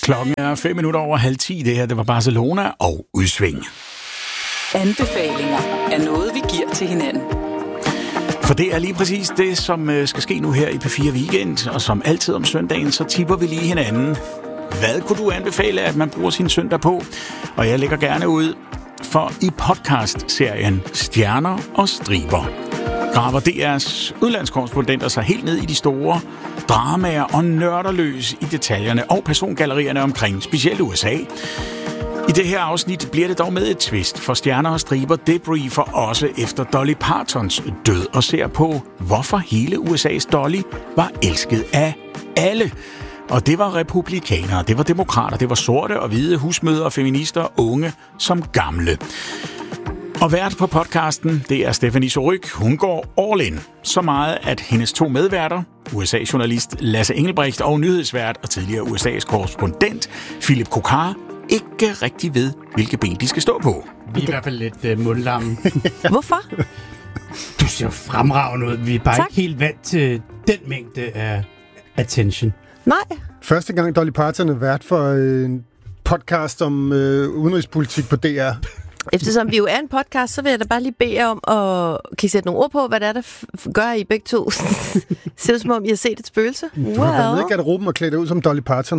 Klokken er 10:05. Det her, det var Barcelona og udsving. Anbefalinger er noget, vi giver til hinanden. For det er lige præcis det, som skal ske nu her i P4 Weekend, og som altid om søndagen, så tipper vi lige hinanden. Hvad kunne du anbefale, at man bruger sin søndag på? Og jeg lægger gerne ud for i podcast-serien Stjerner og Striber graver DR's udlandskorrespondenter sig helt ned i de store dramaer og nørder løs i detaljerne og persongallerierne omkring specielt USA. I det her afsnit bliver det dog med et twist, for Stjerner og Striber debriefer også efter Dolly Partons død og ser på, hvorfor hele USA's Dolly var elsket af alle. Og det var republikanere, det var demokrater, det var sorte og hvide, husmødre, feminister, unge som gamle. Og vært på podcasten, det er Stephanie Surrugue. Hun går all in. Så meget, at hendes to medværter, USA-journalist Lasse Engelbrecht og nyhedsvært og tidligere USA's korrespondent Philip Kokar, ikke rigtig ved, hvilke ben de skal stå på. Vi er i hvert fald lidt mundlamme. Hvorfor? Du ser fremragende ud. Vi er bare tak. Ikke helt vant til den mængde af attention. Nej. Første gang Dolly Parton er vært for en podcast om udenrigspolitik på DR. Eftersom vi jo er en podcast, så vil jeg da bare lige bede jer om at... Kan I sætte nogle ord på, hvad det er, der gør I begge to? Ser det som om, I har set et spøgelse? Du har været nede i garderoben og klædt ud som Dolly Parton.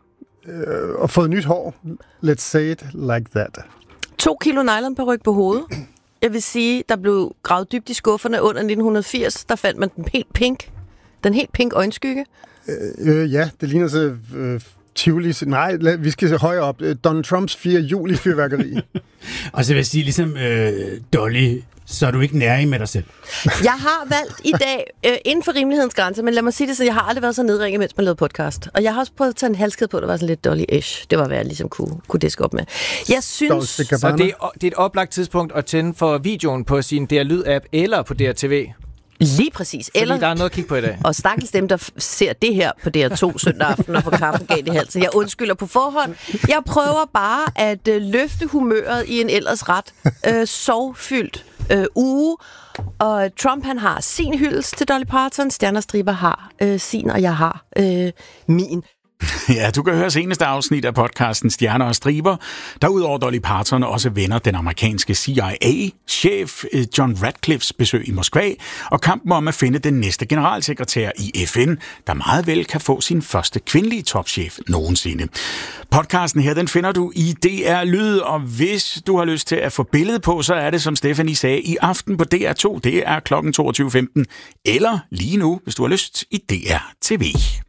Og fået nyt hår. Let's say it like that. 2 kilo nylonparyk på hovedet. Jeg vil sige, der blev gravet dybt i skufferne under 1980. Der fandt man den helt pink. Den helt pink øjenskygge. Ja, det ligner så... Tivoli. Nej, vi skal højere op. Donald Trumps 4. juli fyrværkeri. Og så vil jeg sige, ligesom Dolly, så er du ikke næring med dig selv. Jeg har valgt i dag, inden for rimelighedens grænse, men lad mig sige det, så jeg har aldrig været så nedringet, mens man lavede podcast. Og jeg har også prøvet at tage en halskæde på, der var sådan lidt Dolly-ish. Det var, hvad jeg ligesom kunne diske op med. Jeg synes... Så det er et oplagt tidspunkt at tænde for videoen på sin DR Lyd-app eller på DR TV. Lige præcis. Fordi der er noget at kigge på i dag. Og stakkels dem, der ser det her på DR2 søndag aften og får kaffen galt i halsen. Jeg undskylder på forhånd. Jeg prøver bare at løfte humøret i en ellers ret sorgfyldt uge. Og Trump, han har sin hyldest til Dolly Parton. Stjerner og Striber har sin, og jeg har min. Ja, du kan høre seneste afsnit af podcasten Stjerner og Striber, der udover Dolly Parton også vender den amerikanske CIA-chef John Ratcliffes besøg i Moskva og kampen om at finde den næste generalsekretær i FN, der meget vel kan få sin første kvindelige topchef nogensinde. Podcasten her, den finder du i DR Lyd, og hvis du har lyst til at få billedet på, så er det, som Stephanie sagde, i aften på DR2. Det er klokken 22.15, eller lige nu, hvis du har lyst, i DR TV.